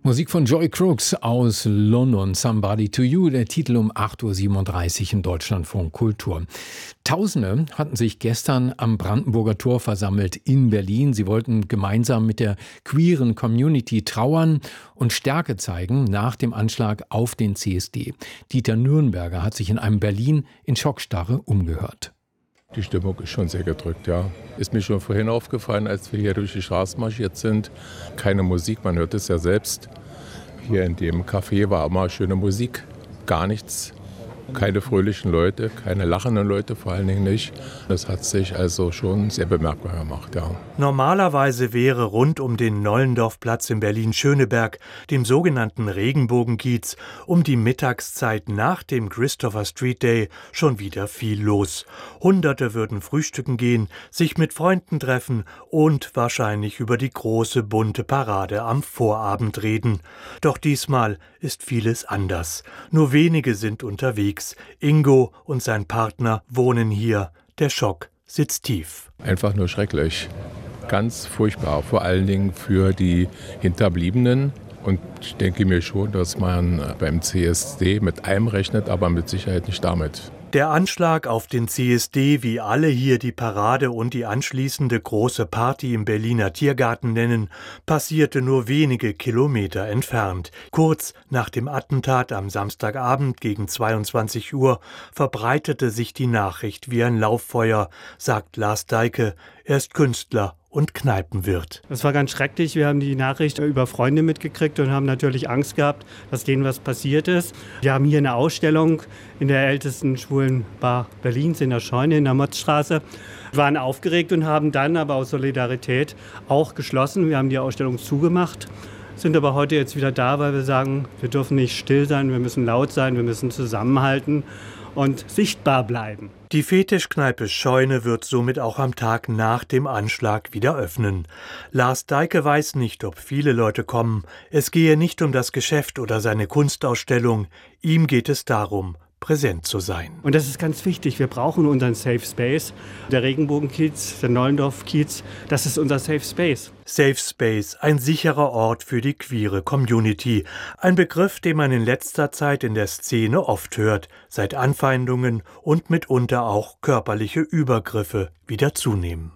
Musik von Joy Crooks aus London, Somebody to You, der Titel um 8.37 Uhr im Deutschlandfunk Kultur. Tausende hatten sich gestern am Brandenburger Tor versammelt in Berlin. Sie wollten gemeinsam mit der queeren Community trauern und Stärke zeigen nach dem Anschlag auf den CSD. Dieter Nürnberger hat sich in einem Berlin in Schockstarre umgehört. Die Stimmung ist schon sehr gedrückt, ja. Ist mir schon vorhin aufgefallen, als wir hier durch die Straßen marschiert sind. Keine Musik, man hört es ja selbst. Hier in dem Café war immer schöne Musik, gar nichts. Keine fröhlichen Leute, keine lachenden Leute vor allen Dingen nicht. Das hat sich also schon sehr bemerkbar gemacht, ja. Normalerweise wäre rund um den Nollendorfplatz in Berlin-Schöneberg, dem sogenannten Regenbogenkiez, um die Mittagszeit nach dem Christopher Street Day schon wieder viel los. Hunderte würden frühstücken gehen, sich mit Freunden treffen und wahrscheinlich über die große bunte Parade am Vorabend reden. Doch diesmal ist vieles anders. Nur wenige sind unterwegs. Ingo und sein Partner wohnen hier. Der Schock sitzt tief. Einfach nur schrecklich. Ganz furchtbar, vor allen Dingen für die Hinterbliebenen. Und ich denke mir schon, dass man beim CSD mit einem rechnet, aber mit Sicherheit nicht damit. Der Anschlag auf den CSD, wie alle hier die Parade und die anschließende große Party im Berliner Tiergarten nennen, passierte nur wenige Kilometer entfernt. Kurz nach dem Attentat am Samstagabend gegen 22 Uhr verbreitete sich die Nachricht wie ein Lauffeuer, sagt Lars Deike. Er ist Künstler und Kneipenwirt. Das war ganz schrecklich. Wir haben die Nachricht über Freunde mitgekriegt und haben natürlich Angst gehabt, dass denen was passiert ist. Wir haben hier eine Ausstellung in der ältesten schwulen Bar Berlins in der Scheune in der Motzstraße. Wir waren aufgeregt und haben dann aber aus Solidarität auch geschlossen. Wir haben die Ausstellung zugemacht, sind aber heute jetzt wieder da, weil wir sagen, wir dürfen nicht still sein, wir müssen laut sein, wir müssen zusammenhalten und sichtbar bleiben. Die Fetischkneipe Scheune wird somit auch am Tag nach dem Anschlag wieder öffnen. Lars Deike weiß nicht, ob viele Leute kommen. Es gehe nicht um das Geschäft oder seine Kunstausstellung. Ihm geht es darum, präsent zu sein. Und das ist ganz wichtig. Wir brauchen unseren Safe Space. Der Regenbogenkiez, der Nollendorf-Kiez, das ist unser Safe Space. Safe Space, ein sicherer Ort für die queere Community. Ein Begriff, den man in letzter Zeit in der Szene oft hört, seit Anfeindungen und mitunter auch körperliche Übergriffe wieder zunehmen.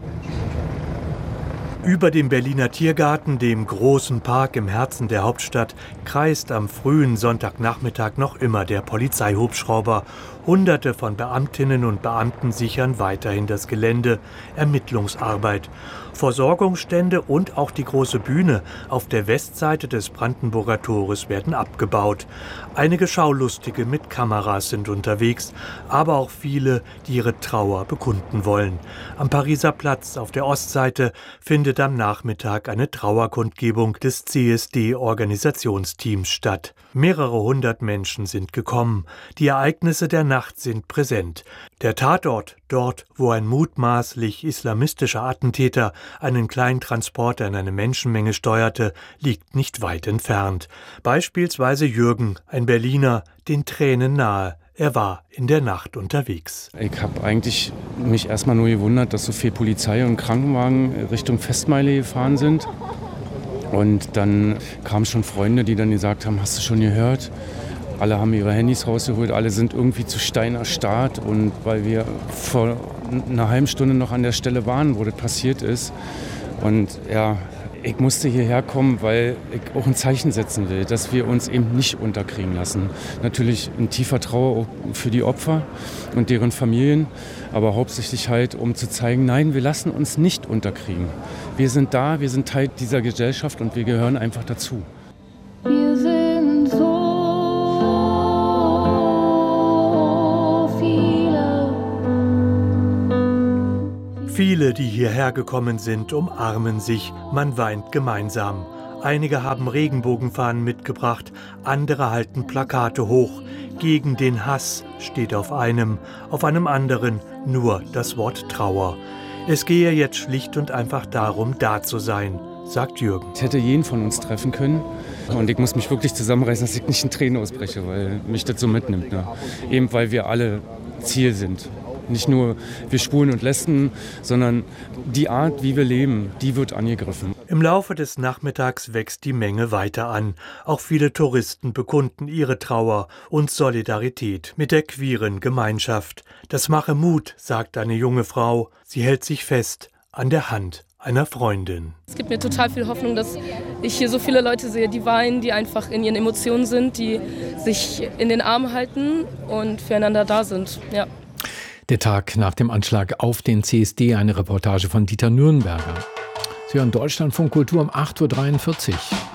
Über dem Berliner Tiergarten, dem großen Park im Herzen der Hauptstadt, kreist am frühen Sonntagnachmittag noch immer der Polizeihubschrauber. Hunderte von Beamtinnen und Beamten sichern weiterhin das Gelände, Ermittlungsarbeit. Versorgungsstände und auch die große Bühne auf der Westseite des Brandenburger Tores werden abgebaut. Einige Schaulustige mit Kameras sind unterwegs, aber auch viele, die ihre Trauer bekunden wollen. Am Pariser Platz auf der Ostseite findet am Nachmittag eine Trauerkundgebung des CSD-Organisationsteams statt. Mehrere hundert Menschen sind gekommen. Die Ereignisse der Nacht sind präsent. Der Tatort, dort, wo ein mutmaßlich islamistischer Attentäter einen kleinen Transporter in eine Menschenmenge steuerte, liegt nicht weit entfernt. Beispielsweise Jürgen, ein Berliner, den Tränen nahe. Er war in der Nacht unterwegs. Ich habe eigentlich mich erstmal nur gewundert, dass so viel Polizei und Krankenwagen Richtung Festmeile gefahren sind. Und dann kamen schon Freunde, die dann gesagt haben, hast du schon gehört? Alle haben ihre Handys rausgeholt, alle sind irgendwie zu Stein erstarrt. Und weil wir vor einer halben Stunde noch an der Stelle waren, wo das passiert ist. Und ja, ich musste hierher kommen, weil ich auch ein Zeichen setzen will, dass wir uns eben nicht unterkriegen lassen. Natürlich ein tiefer Trauer für die Opfer und deren Familien, aber hauptsächlich halt, um zu zeigen, nein, wir lassen uns nicht unterkriegen. Wir sind da, wir sind Teil dieser Gesellschaft und wir gehören einfach dazu. Wir sind so Viele, die hierher gekommen sind, umarmen sich, man weint gemeinsam. Einige haben Regenbogenfahnen mitgebracht, andere halten Plakate hoch. Gegen den Hass steht auf einem anderen nur das Wort Trauer. Es gehe jetzt schlicht und einfach darum, da zu sein, sagt Jürgen. Es hätte jeden von uns treffen können. Und ich muss mich wirklich zusammenreißen, dass ich nicht in Tränen ausbreche, weil mich das so mitnimmt. Ne? Eben weil wir alle Ziel sind. Nicht nur wir Schwulen und Lesben, sondern die Art, wie wir leben, die wird angegriffen. Im Laufe des Nachmittags wächst die Menge weiter an. Auch viele Touristen bekunden ihre Trauer und Solidarität mit der queeren Gemeinschaft. Das mache Mut, sagt eine junge Frau. Sie hält sich fest an der Hand einer Freundin. Es gibt mir total viel Hoffnung, dass ich hier so viele Leute sehe, die weinen, die einfach in ihren Emotionen sind, die sich in den Arm halten und füreinander da sind. Ja. Der Tag nach dem Anschlag auf den CSD, eine Reportage von Dieter Nürnberger. Sie hören Deutschlandfunk Kultur um 8.43 Uhr.